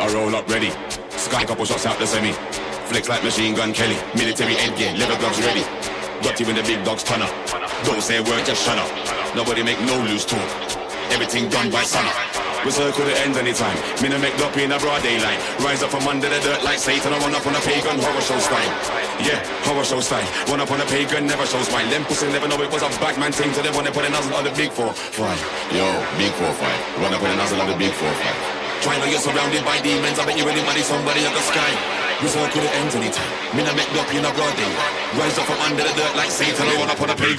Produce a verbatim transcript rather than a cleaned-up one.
I roll up ready. Sky couple shots out the semi. Flex like Machine Gun Kelly. Military headgear, leather gloves ready. Got you in the big dog's tonner. Don't say a word, just shut up. Nobody make no loose talk. Everything done by sunup. We circle the ends anytime. Me no make up in a broad daylight. Rise up from under the dirt like Satan. I run up on a pagan horror show style. Yeah, horror show style. Run up on a pagan, never show smile. Them pussy never know it was a Batman thing. So they wanna put a nozzle on the big four five. Yo, big four five. Run up on a nozzle on the big four five. Try now you're surrounded by demons. I bet you really money somebody in the sky. We circle the ends anytime. Me no make up in a broad daylight. Rise up from under the dirt like Satan. I run up on a pagan